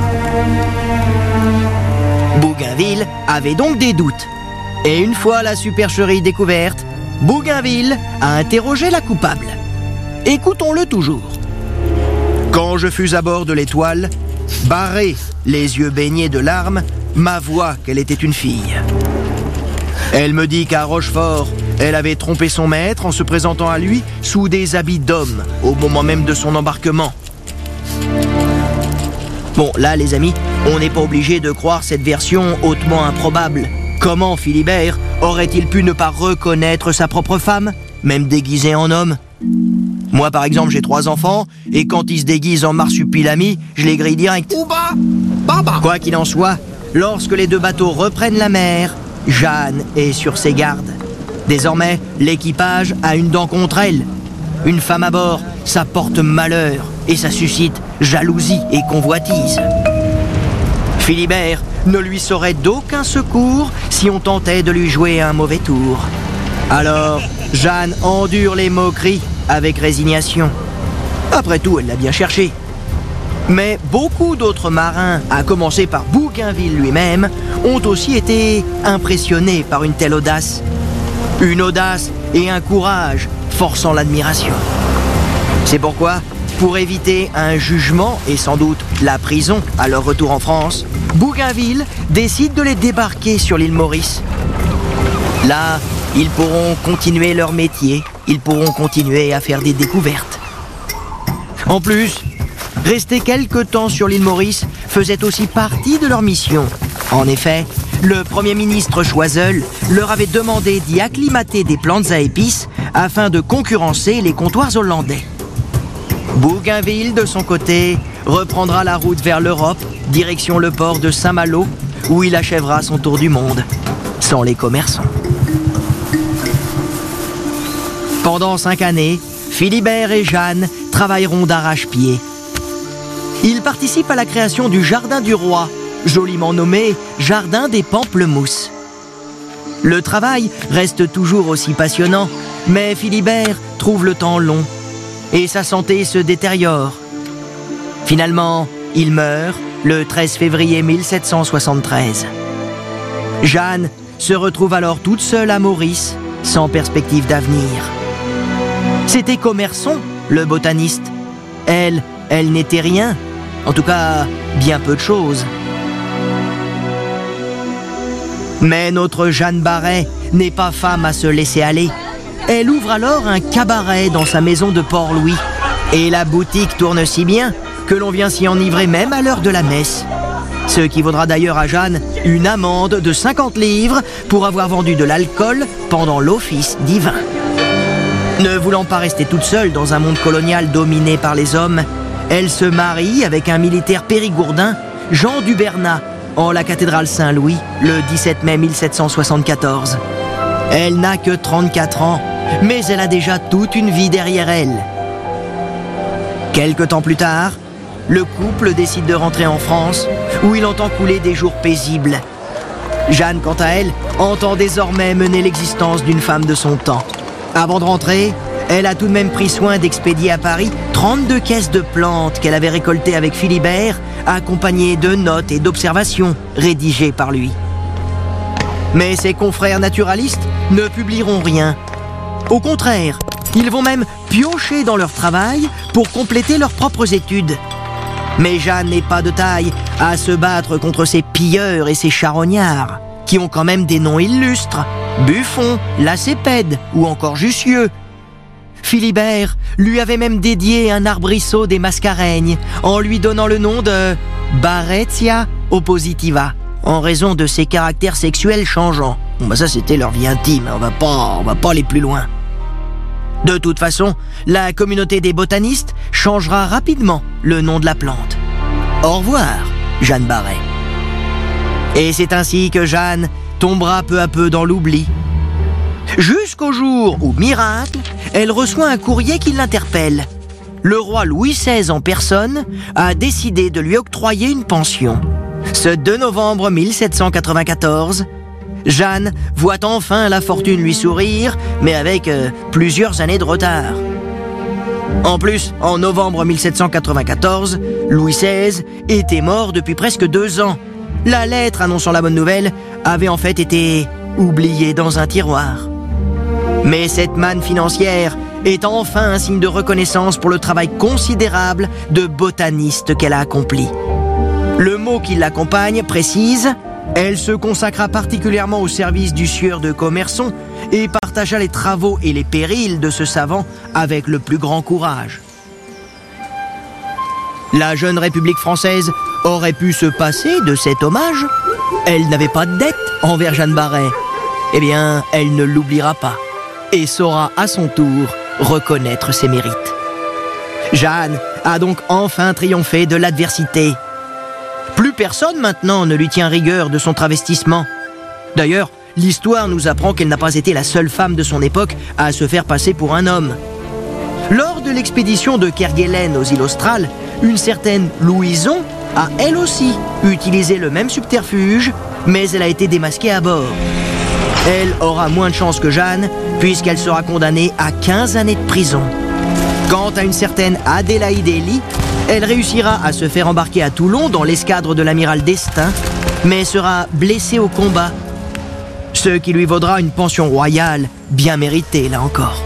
Bougainville avait donc des doutes. Et une fois la supercherie découverte, Bougainville a interrogé la coupable. Écoutons-le toujours. Quand je fus à bord de l'Étoile, Barré, les yeux baignés de larmes, m'avoua qu'elle était une fille. Elle me dit qu'à Rochefort, elle avait trompé son maître en se présentant à lui sous des habits d'homme au moment même de son embarquement. Bon, là, les amis, on n'est pas obligé de croire cette version hautement improbable. Comment Philibert aurait-il pu ne pas reconnaître sa propre femme, même déguisée en homme? Moi, par exemple, j'ai trois enfants, et quand ils se déguisent en marsupilami, je les grille direct. Quoi qu'il en soit, lorsque les deux bateaux reprennent la mer, Jeanne est sur ses gardes. Désormais, l'équipage a une dent contre elle. Une femme à bord, ça porte malheur, et ça suscite jalousie et convoitise. Philibert ne lui saurait d'aucun secours si on tentait de lui jouer un mauvais tour. Alors, Jeanne endure les moqueries avec résignation. Après tout, elle l'a bien cherché. Mais beaucoup d'autres marins, à commencer par Bougainville lui-même, ont aussi été impressionnés par une telle audace. Une audace et un courage forçant l'admiration. C'est pourquoi, pour éviter un jugement et sans doute la prison à leur retour en France, Bougainville décide de les débarquer sur l'île Maurice. Là, ils pourront continuer leur métier, ils pourront continuer à faire des découvertes. En plus, rester quelque temps sur l'île Maurice faisait aussi partie de leur mission. En effet, le Premier ministre Choiseul leur avait demandé d'y acclimater des plantes à épices afin de concurrencer les comptoirs hollandais. Bougainville, de son côté, reprendra la route vers l'Europe, direction le port de Saint-Malo, où il achèvera son tour du monde, sans les commerçants. Pendant cinq années, Philibert et Jeanne travailleront d'arrache-pied. Ils participent à la création du Jardin du Roi, joliment nommé Jardin des Pamplemousses. Le travail reste toujours aussi passionnant, mais Philibert trouve le temps long et sa santé se détériore. Finalement, il meurt le treize février mille sept cent soixante-treize. Jeanne se retrouve alors toute seule à Maurice, sans perspective d'avenir. C'était Commerson, le botaniste. Elle, elle n'était rien. En tout cas, bien peu de choses. Mais notre Jeanne Barré n'est pas femme à se laisser aller. Elle ouvre alors un cabaret dans sa maison de Port-Louis. Et la boutique tourne si bien que l'on vient s'y enivrer même à l'heure de la messe. Ce qui vaudra d'ailleurs à Jeanne une amende de cinquante livres pour avoir vendu de l'alcool pendant l'office divin. Ne voulant pas rester toute seule dans un monde colonial dominé par les hommes, elle se marie avec un militaire périgourdin, Jean du Bernat, en la cathédrale Saint-Louis, le dix-sept mai mille sept cent soixante-quatorze. Elle n'a que trente-quatre ans, mais elle a déjà toute une vie derrière elle. Quelque temps plus tard, le couple décide de rentrer en France, où il entend couler des jours paisibles. Jeanne, quant à elle, entend désormais mener l'existence d'une femme de son temps. Avant de rentrer, elle a tout de même pris soin d'expédier à Paris trente-deux caisses de plantes qu'elle avait récoltées avec Philibert, accompagnées de notes et d'observations rédigées par lui. Mais ses confrères naturalistes ne publieront rien. Au contraire, ils vont même piocher dans leur travail pour compléter leurs propres études. Mais Jeanne n'est pas de taille à se battre contre ces pilleurs et ces charognards, qui ont quand même des noms illustres, Buffon, Lacépède ou encore Jussieu. Philibert lui avait même dédié un arbrisseau des Mascareignes en lui donnant le nom de Barretia oppositiva, en raison de ses caractères sexuels changeants. Bon bah ça c'était leur vie intime, on va pas, on va pas aller plus loin. De toute façon, la communauté des botanistes changera rapidement le nom de la plante. Au revoir, Jeanne Barret. Et c'est ainsi que Jeanne tombera peu à peu dans l'oubli. Jusqu'au jour où, miracle, elle reçoit un courrier qui l'interpelle. Le roi Louis seize en personne a décidé de lui octroyer une pension. Ce deux novembre mille sept cent quatre-vingt-quatorze, Jeanne voit enfin la fortune lui sourire, mais avec euh, plusieurs années de retard. En plus, en novembre mille sept cent quatre-vingt-quatorze, Louis seize était mort depuis presque deux ans. La lettre annonçant la bonne nouvelle avait en fait été oubliée dans un tiroir. Mais cette manne financière est enfin un signe de reconnaissance pour le travail considérable de botaniste qu'elle a accompli. Le mot qui l'accompagne précise « Elle se consacra particulièrement au service du sieur de Commerson et partagea les travaux et les périls de ce savant avec le plus grand courage. » La jeune République française aurait pu se passer de cet hommage. Elle n'avait pas de dette envers Jeanne Barret. Eh bien, elle ne l'oubliera pas et saura à son tour reconnaître ses mérites. Jeanne a donc enfin triomphé de l'adversité. Plus personne maintenant ne lui tient rigueur de son travestissement. D'ailleurs, l'histoire nous apprend qu'elle n'a pas été la seule femme de son époque à se faire passer pour un homme. Lors de l'expédition de Kerguelen aux îles Australes, une certaine Louison a elle aussi utilisé le même subterfuge, mais elle a été démasquée à bord. Elle aura moins de chance que Jeanne, puisqu'elle sera condamnée à quinze années de prison. Quant à une certaine Adélaïde Elie, elle réussira à se faire embarquer à Toulon dans l'escadre de l'amiral d'Estaing, mais sera blessée au combat, ce qui lui vaudra une pension royale bien méritée là encore.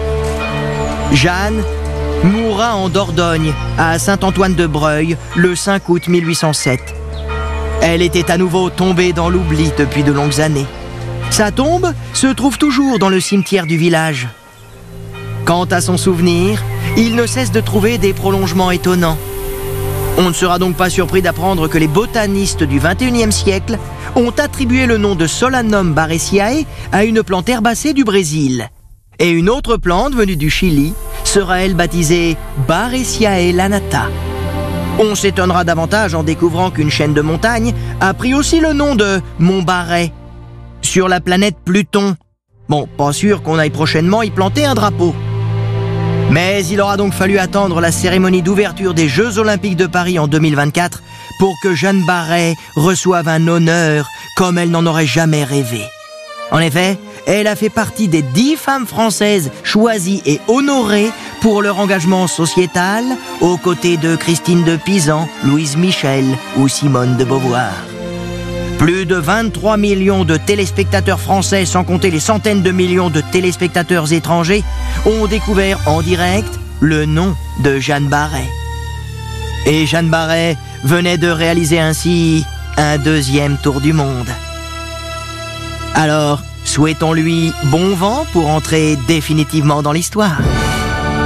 Jeanne mourra en Dordogne, à Saint-Antoine-de-Breuil, le cinq août mille huit cent sept. Elle était à nouveau tombée dans l'oubli depuis de longues années. Sa tombe se trouve toujours dans le cimetière du village. Quant à son souvenir, il ne cesse de trouver des prolongements étonnants. On ne sera donc pas surpris d'apprendre que les botanistes du vingt et unième siècle ont attribué le nom de Solanum barreciae à une plante herbacée du Brésil. Et une autre plante venue du Chili sera elle baptisée Barreciae lanata. On s'étonnera davantage en découvrant qu'une chaîne de montagnes a pris aussi le nom de Mont Barret, sur la planète Pluton. Bon, pas sûr qu'on aille prochainement y planter un drapeau. Mais il aura donc fallu attendre la cérémonie d'ouverture des Jeux Olympiques de Paris en deux mille vingt-quatre pour que Jeanne Barret reçoive un honneur comme elle n'en aurait jamais rêvé. En effet, elle a fait partie des dix femmes françaises choisies et honorées pour leur engagement sociétal aux côtés de Christine de Pisan, Louise Michel ou Simone de Beauvoir. Plus de vingt-trois millions de téléspectateurs français, sans compter les centaines de millions de téléspectateurs étrangers, ont découvert en direct le nom de Jeanne Barret. Et Jeanne Barret venait de réaliser ainsi un deuxième tour du monde. Alors, souhaitons-lui bon vent pour entrer définitivement dans l'histoire.